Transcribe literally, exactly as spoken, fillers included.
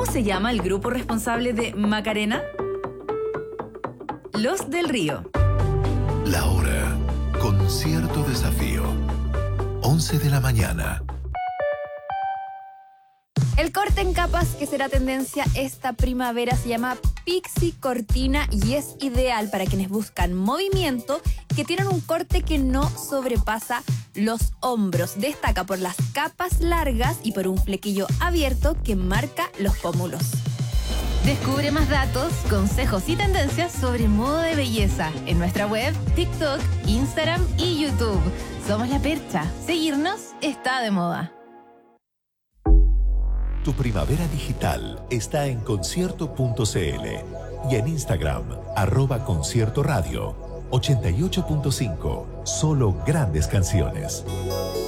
se llama el grupo responsable de Macarena? Los del Río. La hora con cierto desafío. once de la mañana. El corte en capas que será tendencia esta primavera se llama Pixie Cortina y es ideal para quienes buscan movimiento, que tienen un corte que no sobrepasa los hombros. Destaca por las capas largas y por un flequillo abierto que marca los pómulos. Descubre más datos, consejos y tendencias sobre moda de belleza en nuestra web, TikTok, Instagram y YouTube. Somos La Percha. Seguirnos está de moda. Tu primavera digital está en concierto punto cl y en Instagram, arroba concierto radio ochenta y ocho punto cinco. Solo grandes canciones.